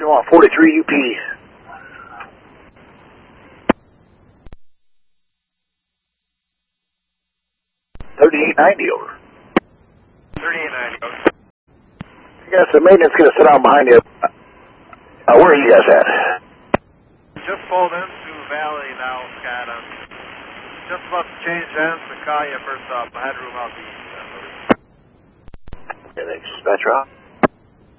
Go on 43 UP. 3890 over. 3890 over. Yes, the maintenance going to sit down behind you. Where are you guys at? Just pulled into Valley now, Scott. I'm just about to change ends to call you first off. I had room out the east. Okay, thanks. Dispatcher out.